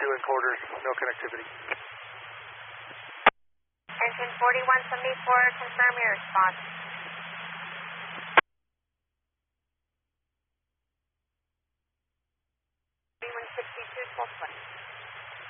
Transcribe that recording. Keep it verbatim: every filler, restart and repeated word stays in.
two in quarters, no connectivity. Engine forty-one seventy-four, confirm your response. forty-one sixty-two, full twenty.